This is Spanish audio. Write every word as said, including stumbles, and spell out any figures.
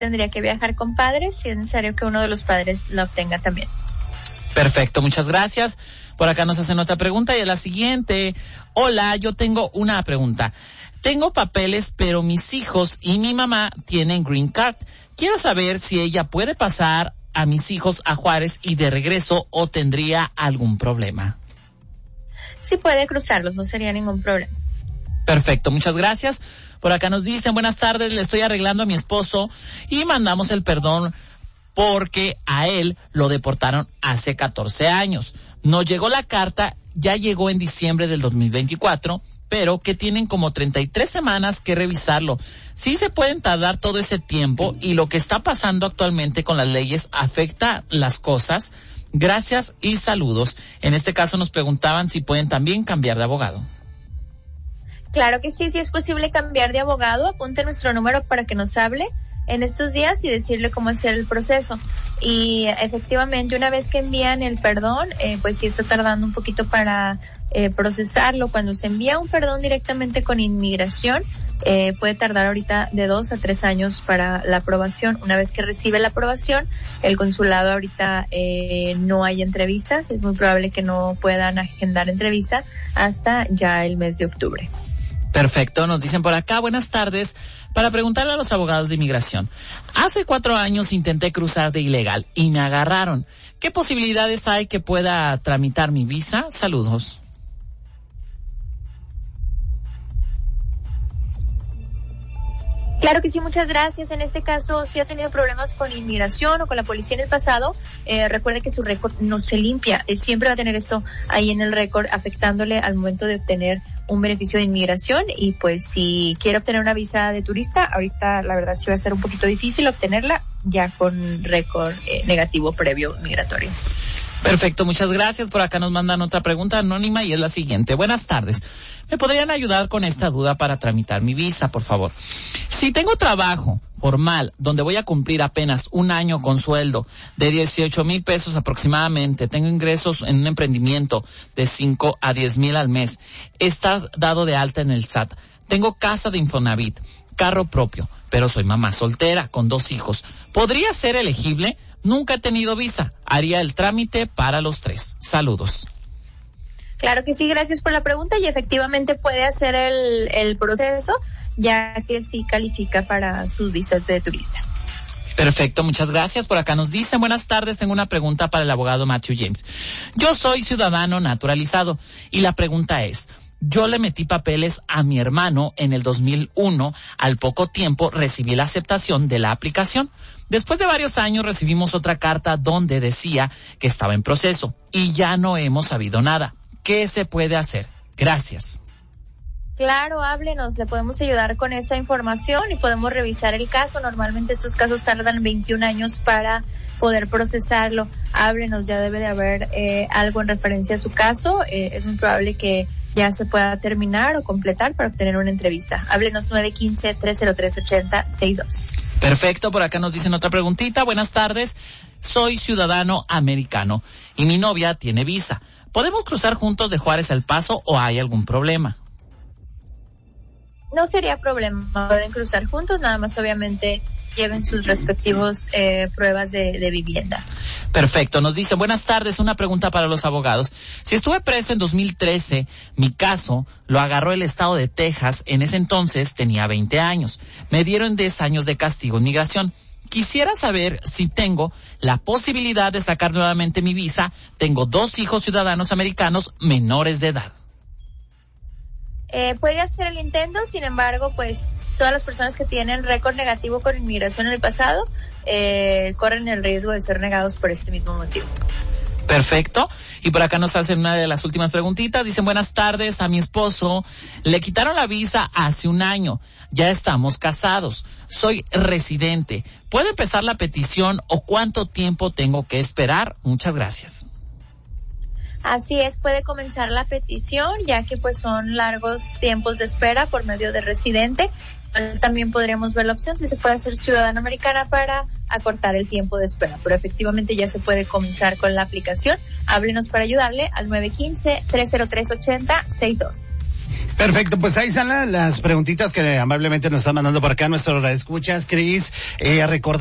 tendría que viajar con padres y es necesario que uno de los padres la obtenga también. Perfecto, muchas gracias. Por acá nos hacen otra pregunta y es la siguiente. Hola, yo tengo una pregunta. Tengo papeles, pero mis hijos y mi mamá tienen green card. Quiero saber si ella puede pasar a mis hijos a Juárez y de regreso o tendría algún problema. Sí puede cruzarlos, no sería ningún problema. Perfecto, muchas gracias. Por acá nos dicen, buenas tardes, le estoy arreglando a mi esposo y mandamos el perdón porque a él lo deportaron hace catorce años. Nos llegó la carta, ya llegó en diciembre del dos mil veinticuatro, pero que tienen como treinta y tres semanas que revisarlo. Sí se pueden tardar todo ese tiempo y lo que está pasando actualmente con las leyes afecta las cosas. Gracias y saludos. En este caso nos preguntaban si pueden también cambiar de abogado. Claro que sí, sí es posible cambiar de abogado. Apunte nuestro número para que nos hable en estos días y decirle cómo hacer el proceso. Y efectivamente, una vez que envían el perdón, eh, pues sí está tardando un poquito para eh, procesarlo. Cuando se envía un perdón directamente con inmigración, eh, puede tardar ahorita de dos a tres años para la aprobación. Una vez que recibe la aprobación, el consulado ahorita eh, no hay entrevistas. Es muy probable que no puedan agendar entrevista hasta ya el mes de octubre. Perfecto, nos dicen por acá, buenas tardes, para preguntarle a los abogados de inmigración. Hace cuatro años intenté cruzar de ilegal y me agarraron. ¿Qué posibilidades hay que pueda tramitar mi visa? Saludos. Claro que sí, muchas gracias. En este caso, si ha tenido problemas con inmigración o con la policía en el pasado, eh, recuerde que su récord no se limpia. Eh, siempre va a tener esto ahí en el récord, afectándole al momento de obtener un beneficio de inmigración. Y pues si quiere obtener una visa de turista, ahorita la verdad sí va a ser un poquito difícil obtenerla ya con récord eh, negativo previo migratorio. Perfecto, muchas gracias. Por acá nos mandan otra pregunta anónima y es la siguiente. Buenas tardes. ¿Me podrían ayudar con esta duda para tramitar mi visa, por favor? Si tengo trabajo formal donde voy a cumplir apenas un año con sueldo de dieciocho mil pesos aproximadamente, tengo ingresos en un emprendimiento de cinco a diez mil al mes, estás dado de alta en el S A T, tengo casa de Infonavit, carro propio, pero soy mamá soltera con dos hijos, ¿podría ser elegible? Nunca he tenido visa. Haría el trámite para los tres. Saludos. Claro que sí, gracias por la pregunta y efectivamente puede hacer el, el proceso ya que sí califica para sus visas de turista. Perfecto, muchas gracias. Por acá nos dicen, buenas tardes, tengo una pregunta para el abogado Matthew James. Yo soy ciudadano naturalizado y la pregunta es, yo le metí papeles a mi hermano en el dos mil uno, al poco tiempo recibí la aceptación de la aplicación. Después de varios años recibimos otra carta donde decía que estaba en proceso y ya no hemos sabido nada. ¿Qué se puede hacer? Gracias. Claro, háblenos, le podemos ayudar con esa información y podemos revisar el caso. Normalmente estos casos tardan veintiún años para poder procesarlo. Háblenos, ya debe de haber eh, algo en referencia a su caso. Eh, es muy probable que ya se pueda terminar o completar para obtener una entrevista. Háblenos nueve uno cinco, tres cero tres, ocho cero seis dos. Perfecto, por acá nos dicen otra preguntita. Buenas tardes, soy ciudadano americano y mi novia tiene visa. ¿Podemos cruzar juntos de Juárez a El Paso o hay algún problema? No sería problema, pueden cruzar juntos, nada más obviamente lleven sus respectivos eh, pruebas de, de vivienda. Perfecto, nos dice, buenas tardes, una pregunta para los abogados. Si estuve preso en dos mil trece, mi caso lo agarró el estado de Texas, en ese entonces tenía veinte años. Me dieron diez años de castigo en migración. Quisiera saber si tengo la posibilidad de sacar nuevamente mi visa. Tengo dos hijos ciudadanos americanos menores de edad. Eh, puede hacer el intento, sin embargo, pues todas las personas que tienen récord negativo con inmigración en el pasado eh, corren el riesgo de ser negados por este mismo motivo. Perfecto. Y por acá nos hacen una de las últimas preguntitas. Dicen, buenas tardes, a mi esposo le quitaron la visa hace un año. Ya estamos casados. Soy residente. ¿Puedo empezar la petición o cuánto tiempo tengo que esperar? Muchas gracias. Así es, puede comenzar la petición, ya que pues son largos tiempos de espera por medio de residente. También podríamos ver la opción si se puede hacer ciudadana americana para acortar el tiempo de espera, pero efectivamente ya se puede comenzar con la aplicación. Háblenos para ayudarle al nueve uno cinco, tres cero tres, ocho cero seis dos. Perfecto, pues ahí están la, las preguntitas que amablemente nos están mandando por acá nuestros escuchas, Cris. Eh, recordar